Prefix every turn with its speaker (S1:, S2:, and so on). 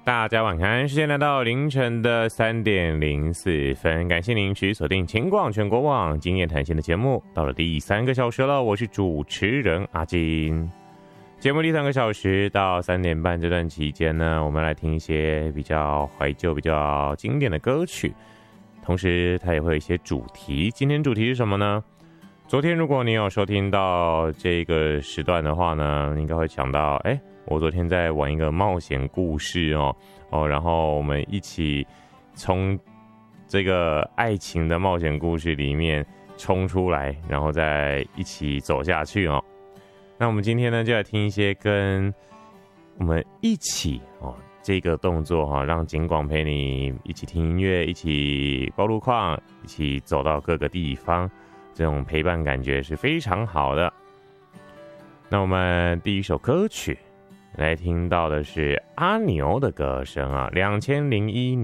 S1: 大家晚安，时间来到凌晨的3:04，感谢您持续锁定情广全国网经验谈心的节目，到了第3个小时了，我是主持人阿金。节目第3个小时到3点半这段期间呢，我们来听一些比较怀旧、比较经典的歌曲，同时它也会有一些主题。今天主题是什么呢？昨天如果你有收听到这个时段的话呢，应该会想到，我昨天在玩一个冒险故事然后我们一起从这个爱情的冒险故事里面冲出来，然后再一起走下去哦。那我们今天呢，就来听一些跟我们一起这个动作让景广陪你一起听音乐，一起包路况，一起走到各个地方，这种陪伴感觉是非常好的。那我们第一首歌曲来听到的是阿牛的歌声2001